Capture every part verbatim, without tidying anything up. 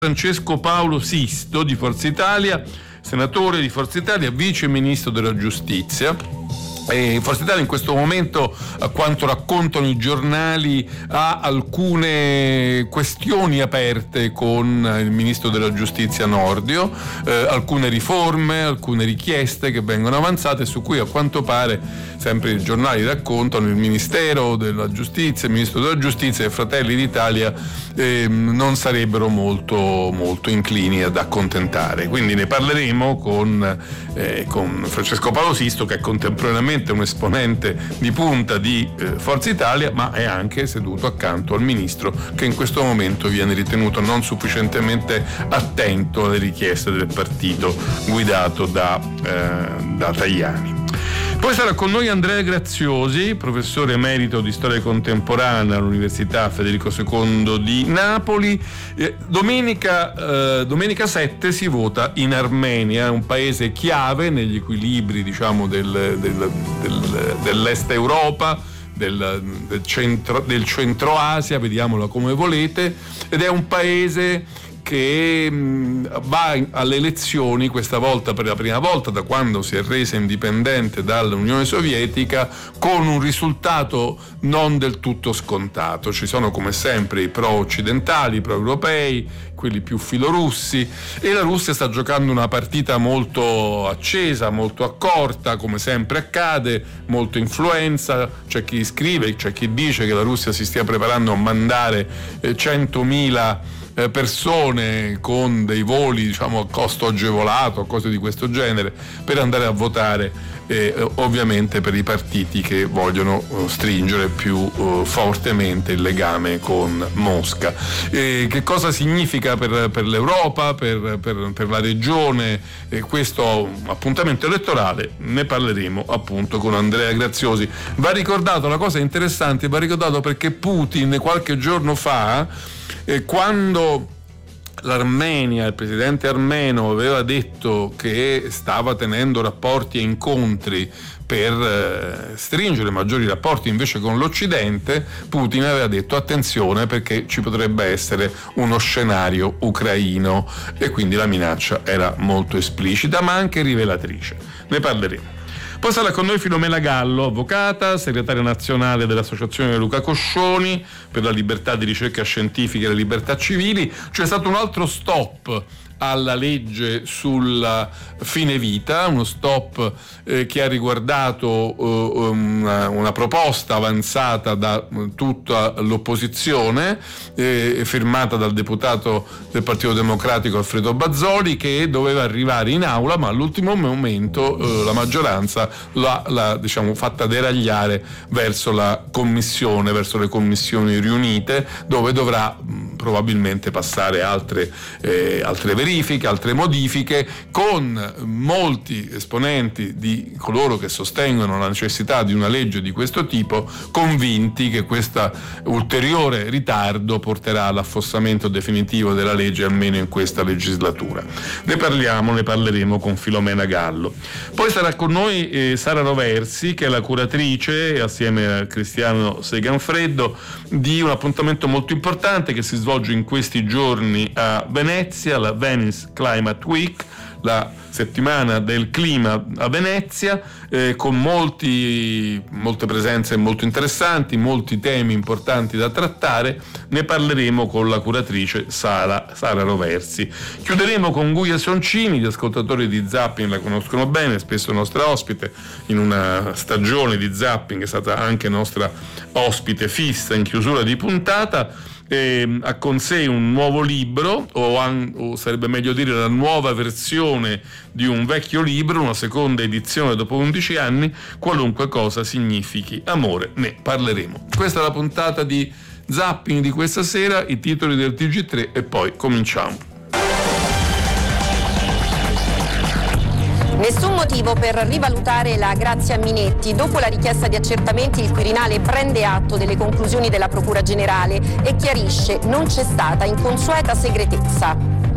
Francesco Paolo Sisto di Forza Italia, senatore di Forza Italia, vice ministro della giustizia. E Forza Italia in questo momento, a quanto raccontano i giornali, ha alcune questioni aperte con il ministro della giustizia Nordio, eh, alcune riforme, alcune richieste che vengono avanzate, su cui a quanto pare, sempre i giornali raccontano, il Ministero della Giustizia, il Ministro della Giustizia e Fratelli d'Italia eh, non sarebbero molto, molto inclini ad accontentare. Quindi ne parleremo con, eh, con Francesco Paolo Sisto, che è contemporaneamente un esponente di punta di eh, Forza Italia, ma è anche seduto accanto al ministro, che in questo momento viene ritenuto non sufficientemente attento alle richieste del partito guidato da, eh, da Tajani. Poi sarà con noi Andrea Graziosi, professore emerito di storia contemporanea all'Università Federico secondo di Napoli. Eh, domenica, eh, domenica sette si vota in Armenia, un paese chiave negli equilibri, diciamo, del, del, del, dell'est Europa, del, del, centro, del centro Asia, vediamola come volete, ed è un paese che va alle elezioni questa volta per la prima volta da quando si è resa indipendente dall'Unione Sovietica, con un risultato non del tutto scontato. Ci sono come sempre i pro-occidentali, i pro-europei, quelli più filorussi, e la Russia sta giocando una partita molto accesa, molto accorta, come sempre accade, molto influenza. C'è chi scrive, c'è chi dice che la Russia si stia preparando a mandare eh, centomila persone con dei voli, diciamo, a costo agevolato, cose di questo genere, per andare a votare, eh, ovviamente per i partiti che vogliono uh, stringere più uh, fortemente il legame con Mosca. Eh, che cosa significa per, per l'Europa, per, per, per la regione eh, questo appuntamento elettorale? Ne parleremo appunto con Andrea Graziosi. Va ricordato, la cosa interessante, va ricordato perché Putin qualche giorno fa, E quando l'Armenia, il presidente armeno, aveva detto che stava tenendo rapporti e incontri per eh, stringere maggiori rapporti invece con l'Occidente, Putin aveva detto attenzione perché ci potrebbe essere uno scenario ucraino, e quindi la minaccia era molto esplicita ma anche rivelatrice. Ne parleremo. Poi sarà con noi Filomena Gallo, avvocata, segretaria nazionale dell'Associazione Luca Coscioni per la libertà di ricerca scientifica e le libertà civili. C'è stato un altro stop alla legge sulla fine vita, uno stop eh, che ha riguardato eh, una, una proposta avanzata da tutta l'opposizione, eh, firmata dal deputato del Partito Democratico Alfredo Bazzoli, che doveva arrivare in aula, ma all'ultimo momento eh, la maggioranza l'ha, l'ha diciamo, fatta deragliare verso la commissione, verso le commissioni riunite, dove dovrà mh, probabilmente passare altre, eh, altre verifiche, altre modifiche, con molti esponenti di coloro che sostengono la necessità di una legge di questo tipo convinti che questo ulteriore ritardo porterà all'affossamento definitivo della legge, almeno in questa legislatura. Ne parliamo, ne parleremo con Filomena Gallo. Poi sarà con noi eh, Sara Roversi, che è la curatrice, assieme a Cristiano Seganfreddo, di un appuntamento molto importante che si svolge in questi giorni a Venezia, la Venice Climate Week, la settimana del clima a Venezia, eh, con molti, molte presenze molto interessanti, molti temi importanti da trattare. Ne parleremo con la curatrice Sara, Sara Roversi. Chiuderemo con Guia Soncini, gli ascoltatori di Zapping la conoscono bene, spesso nostra ospite in una stagione di Zapping, è stata anche nostra ospite fissa in chiusura di puntata. Eh, ha con sé un nuovo libro, o, an- o sarebbe meglio dire la nuova versione di un vecchio libro, una seconda edizione dopo undici anni, Qualunque cosa significhi amore. Ne parleremo. Questa è la puntata di Zapping di questa sera, i titoli del T G tre, e poi cominciamo. Nessun motivo per rivalutare la Grazia Minetti. Dopo la richiesta di accertamenti, il Quirinale prende atto delle conclusioni della Procura Generale e chiarisce: non c'è stata inconsueta segretezza.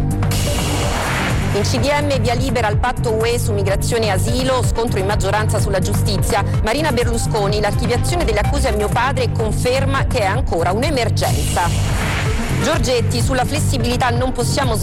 In C D M via libera al patto U E su migrazione e asilo, scontro in maggioranza sulla giustizia. Marina Berlusconi, l'archiviazione delle accuse a mio padre conferma che è ancora un'emergenza. Giorgetti, sulla flessibilità non possiamo